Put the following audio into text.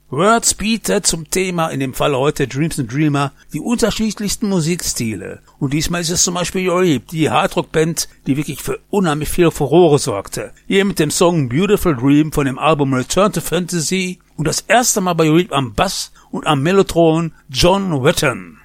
Words bietet zum Thema, in dem Fall heute Dreams and Dreamer, die unterschiedlichsten Musikstile. Und diesmal ist es zum Beispiel Uribe, die Hardrock-Band, die wirklich für unheimlich viel Furore sorgte. Hier mit dem Song Beautiful Dream von dem Album Return to Fantasy und das erste Mal bei Uribe am Bass und am Mellotron John Wetton.